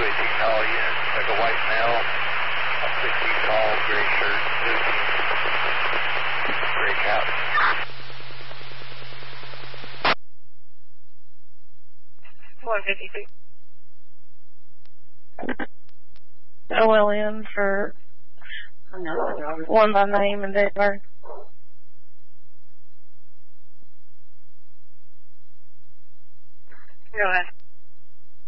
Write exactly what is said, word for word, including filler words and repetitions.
eighteen tall unit, like a white male, six feet tall, gray shirt, blue jeans, gray cap. one fifty-six. O L N for one by name and date of birth. Go ahead.